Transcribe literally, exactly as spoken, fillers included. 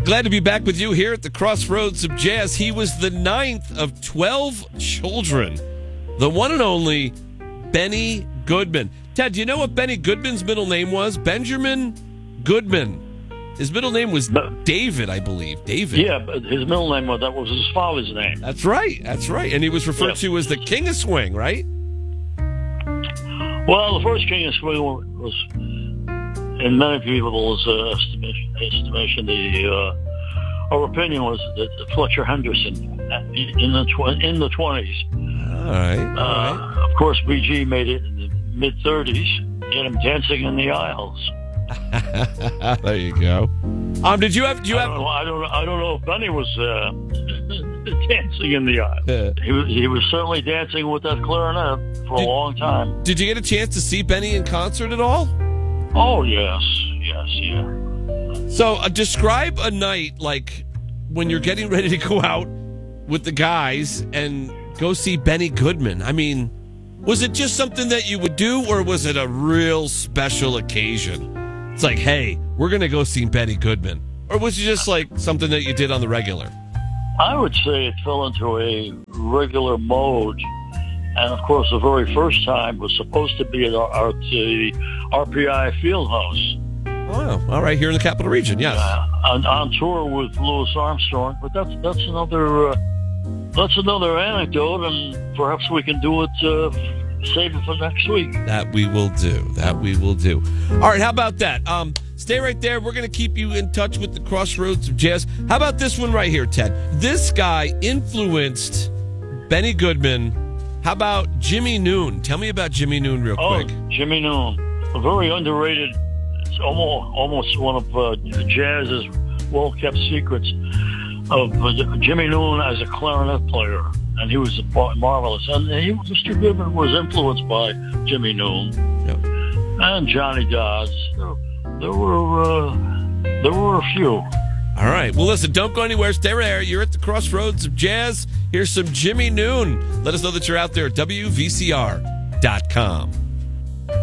Glad to be back with you here at the Crossroads of Jazz. He was the ninth of twelve children. The one and only Benny Goodman. Ted, do you know what Benny Goodman's middle name was? Benjamin Goodman. His middle name was David, I believe. David. Yeah, but his middle name was, that was his father's name. That's right. That's right. And he was referred yeah. to as the King of Swing, right? Well, the first King of Swing was, in many people's uh, estimation, estimation, the uh, our opinion was that Fletcher Henderson in the tw- in the twenties. All right. All uh, right. Of course, B G made it in the mid thirties. Get him dancing in the aisles. There you go. Um, did you have? Do you I have? Don't know, I don't. I don't know if Benny was uh, dancing in the aisle. Yeah. He was. He was certainly dancing with that clarinet for did, a long time. Did you get a chance to see Benny in concert at all? Oh yes, yes, yeah. So uh, describe a night like when you're getting ready to go out with the guys and go see Benny Goodman. I mean, was it just something that you would do, or was it a real special occasion? It's like, hey, we're going to go see Benny Goodman. Or was it just like something that you did on the regular? I would say it fell into a regular mode. And, of course, the very first time was supposed to be at, our, at the R P I Fieldhouse. Oh, all right, here in the Capital Region, yes. Uh, on, on tour with Louis Armstrong. But that's that's another uh, that's another anecdote, and perhaps we can do it, uh, save it for next week. That we will do. That we will do. All right, how about that? Um, stay right there. We're going to keep you in touch with the Crossroads of Jazz. How about this one right here, Ted? This guy influenced Benny Goodman. How about Jimmy Noon? Tell me about Jimmy Noon real oh, quick. Jimmy Noon, a very underrated. It's almost almost one of uh, jazz's well-kept secrets of uh, Jimmy Noon as a clarinet player, and he was marvelous. And he, Mister Goodman was influenced by Jimmy Noon yep. and Johnny Dodds. There, there were uh, there were a few. All right. Well, listen, don't go anywhere. Stay there. You're at the Crossroads of Jazz. Here's some Jimmy Noon. Let us know that you're out there at W V C R dot com.